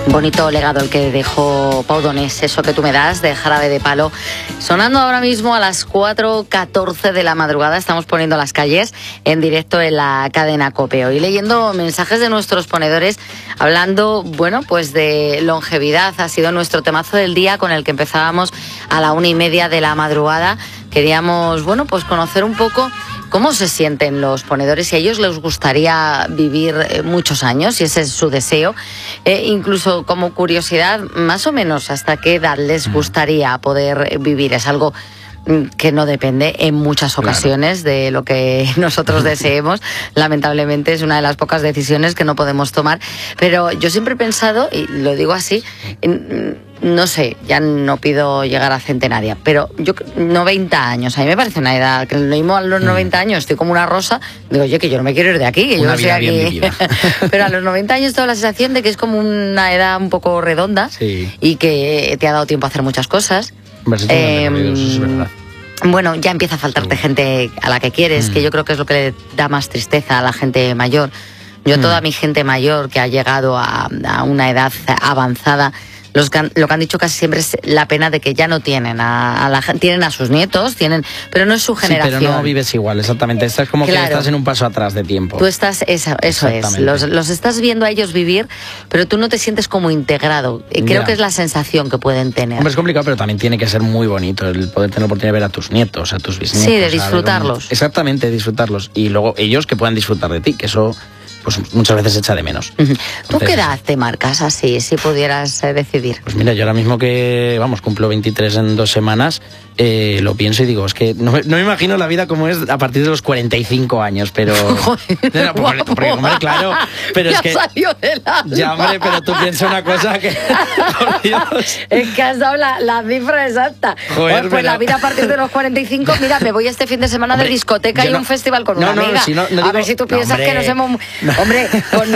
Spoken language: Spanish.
Bonito legado el que dejó Pau Donés, eso que tú me das, de Jarabe de Palo. Sonando ahora mismo a las 4:14 de la madrugada, estamos poniendo las calles en directo en la cadena COPE. Hoy leyendo mensajes de nuestros ponedores, hablando, bueno, pues de longevidad. Ha sido nuestro temazo del día con el que empezábamos a la 1:30 de la madrugada. Queríamos, bueno, pues conocer un poco cómo se sienten los ponedores, si a ellos les gustaría vivir muchos años, si ese es su deseo. Incluso como curiosidad, más o menos hasta qué edad les gustaría poder vivir. Es algo que no depende en muchas ocasiones de lo que nosotros deseemos. Lamentablemente es una de las pocas decisiones que no podemos tomar. Pero yo siempre he pensado, y lo digo así, no sé, ya no pido llegar a centenaria, pero yo 90 años, a mí me parece una edad, que lo mismo a los 90 años estoy como una rosa, digo, oye, que yo no me quiero ir de aquí, que yo no soy aquí. Pero a los 90 años tengo la sensación de que es como una edad un poco redonda, sí, y que te ha dado tiempo a hacer muchas cosas. Eso es verdad. Bueno, ya empieza a faltarte gente a la que quieres, que yo creo que es lo que le da más tristeza a la gente mayor. Yo toda mi gente mayor que ha llegado a una edad avanzada, lo que han dicho casi siempre es la pena de que ya no tienen tienen a sus nietos, pero no es su generación. Sí, pero no vives igual, exactamente. Estás como que estás en un paso atrás de tiempo. Tú estás, eso es, los estás viendo a ellos vivir, pero tú no te sientes como integrado. Creo que es la sensación que pueden tener. Hombre, es complicado, pero también tiene que ser muy bonito el poder tener la oportunidad de ver a tus nietos, a tus bisnietos. Sí, de disfrutarlos. Exactamente, disfrutarlos. Y luego ellos que puedan disfrutar de ti, que eso pues muchas veces se echa de menos. Entonces, ¿tú qué edad te marcas así, si pudieras decidir? Pues mira, yo ahora mismo que, cumplo 23 en 2 semanas, lo pienso y digo, es que no me imagino la vida como es a partir de los 45 años, pero... porque, hombre, claro, pero es que... salió del alma. Ya, hombre, pero tú piensas una cosa que... Por Dios. Es que has dado la cifra exacta. Joder, pues pero... la vida a partir de los 45, mira, me voy este fin de semana de discoteca y un festival con una amiga. A ver si tú piensas que nos hemos... Hombre, con